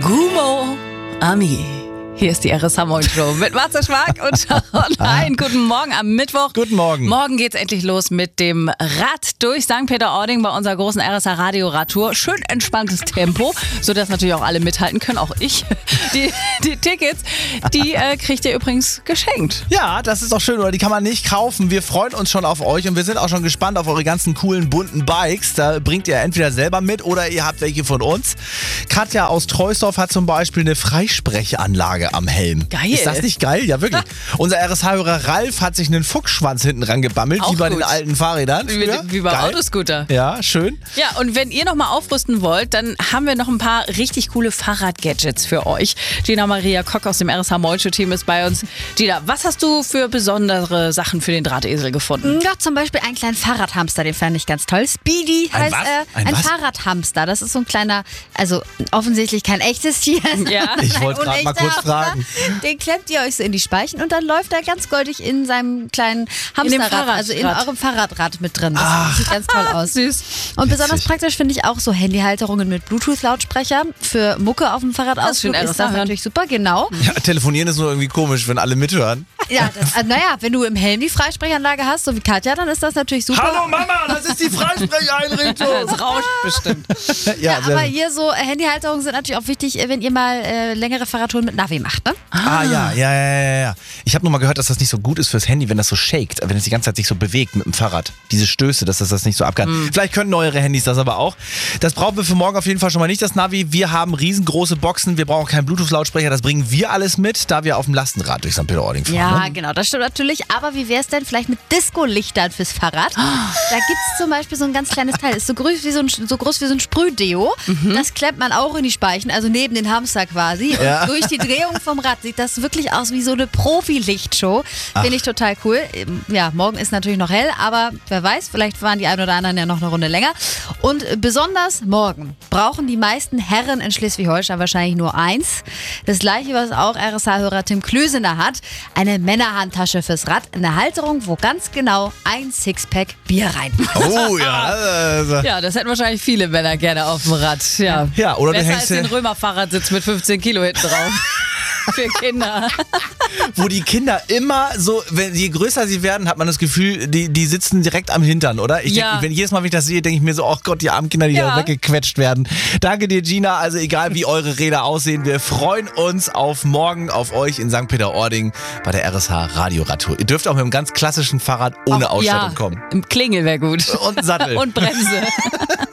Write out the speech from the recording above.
Gumo Ami. Hier ist die RSH Morgen Show mit Matze Schwag und Sharon Hein. Guten Morgen am Mittwoch. Guten Morgen. Morgen geht's endlich los mit dem Rad durch St. Peter-Ording bei unserer großen RSH Radio-Radtour. Schön entspanntes Tempo, sodass natürlich auch alle mithalten können, auch ich. Die Tickets, die kriegt ihr übrigens geschenkt. Ja, das ist doch schön, oder? Die kann man nicht kaufen. Wir freuen uns schon auf euch und wir sind auch schon gespannt auf eure ganzen coolen, bunten Bikes. Da bringt ihr entweder selber mit oder ihr habt welche von uns. Katja aus Treusdorf hat zum Beispiel eine Freisprechanlage am Helm. Geil. Ist das nicht geil? Ja, wirklich. Unser RSH-Hörer Ralf hat sich einen Fuchsschwanz hinten rangebammelt, Auch wie bei gut. den alten Fahrrädern. Wie beim Geil. Autoscooter. Ja, schön. Ja, und wenn ihr nochmal aufrüsten wollt, dann haben wir noch ein paar richtig coole Fahrradgadgets für euch. Gina Maria Kock aus dem RSH Morgen Show Team ist bei uns. Gina, was hast du für besondere Sachen für den Drahtesel gefunden? Ja, zum Beispiel einen kleinen Fahrradhamster, den fand ich ganz toll. Speedy heißt was? er. Ein Ein was? Fahrradhamster. Das ist so ein kleiner, also offensichtlich kein echtes Tier. Ja. Ich wollte gerade mal kurz fragen. Den klemmt ihr euch so in die Speichen und dann läuft er ganz goldig in seinem kleinen Hamsterrad, Fahrradrad. also in eurem Fahrradrad mit drin. Das sieht ganz toll aus. Süß. Und besonders Witzig. praktisch finde ich auch so Handyhalterungen mit Bluetooth-Lautsprecher für Mucke auf dem Fahrradausflug. schön, Ist das hören. natürlich super, genau. Ja, telefonieren ist nur irgendwie komisch, wenn alle mithören. Ja, naja, wenn du im Helm die Freisprechanlage hast, so wie Katja, dann ist das natürlich super. Hallo Mama, das ist die Freisprecheinrichtung. Das rauscht bestimmt. Ja, sehr aber gut. hier so Handyhalterungen sind natürlich auch wichtig, wenn ihr mal längere Fahrradtouren mit Navi macht, ne? Ja. Ich habe nur mal gehört, dass das nicht so gut ist fürs Handy, wenn das so shakt, wenn es die ganze Zeit sich so bewegt mit dem Fahrrad. Diese Stöße, dass das nicht so ab kann. Vielleicht können neuere Handys das aber auch. Das brauchen wir für morgen auf jeden Fall schon mal nicht, das Navi. Wir haben riesengroße Boxen, wir brauchen keinen Bluetooth-Lautsprecher, das bringen wir alles mit, da wir auf dem Lastenrad durch St. Peter-Ording fahren. Ja, Ne? genau, das stimmt natürlich. Aber wie wäre es denn vielleicht mit Disco-Lichtern fürs Fahrrad? Da gibt es zum Beispiel so ein ganz kleines Teil. Ist so groß wie so ein Sprühdeo. Das klemmt man auch in die Speichen, also neben den Hamster quasi. Ja. Und durch die Drehung vom Rad sieht das wirklich aus wie so eine Profi-Lichtshow. Finde ich total cool. Ja, morgen ist natürlich noch hell, aber wer weiß, vielleicht waren die ein oder anderen ja noch eine Runde länger. Und besonders morgen brauchen die meisten Herren in Schleswig-Holstein wahrscheinlich nur eins. Das gleiche, was auch RSH-Hörer Tim Klösener hat. Eine Männerhandtasche fürs Rad. Eine Halterung, wo ganz genau ein Sixpack Bier reinpasst. Oh ja. Ja, das hätten wahrscheinlich viele Männer gerne auf dem Rad. Ja, Ja, oder du besser hängst als den Römer-Fahrradsitz mit 15 Kilo hinten drauf. Für Kinder. Wo die Kinder immer so, je größer sie werden, hat man das Gefühl, die sitzen direkt am Hintern, oder? Ich Ja. denk, jedes Mal, wenn ich das sehe, denke ich mir so, oh Gott, die armen Kinder, die Ja. da weggequetscht werden. Danke dir, Gina. Also egal, wie eure Räder aussehen, wir freuen uns auf morgen, auf euch in St. Peter-Ording bei der RSH Radio-Radtour. Ihr dürft auch mit einem ganz klassischen Fahrrad ohne Ausstattung kommen. Klingel wäre gut. Und einen Sattel. Und Bremse.